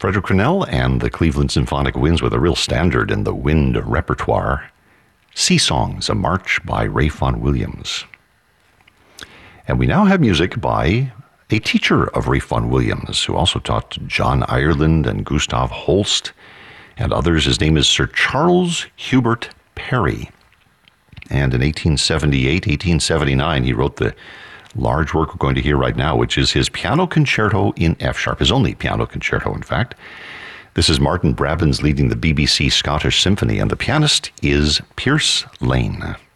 Frederick Grinnell and the Cleveland Symphonic Winds with a real standard in the wind repertoire. Sea Songs, a march by Ralph Vaughan Williams. And we now have music by a teacher of Ralph Vaughan Williams, who also taught John Ireland and Gustav Holst and others. His name is Sir Charles Hubert Parry. And in 1878, 1879, he wrote the large work we're going to hear right now, which is his Piano Concerto in F sharp, his only piano concerto, in fact. This is Martin Brabbins leading the BBC Scottish Symphony, and the pianist is Pierce Lane.